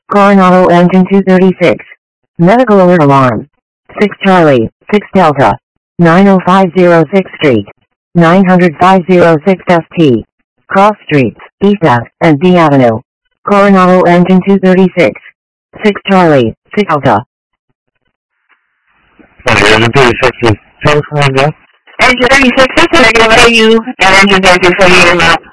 Coronado Engine 236. Medical alert alarm. 6 Charlie, 6 Delta. 90506 Street. 90506 ST. Cross Streets, East Ave, and D Avenue. Coronado Engine 236. 6 Charlie, 6 Delta. Engine 36 is California. Engine 36 is a regular you, and engine 34 you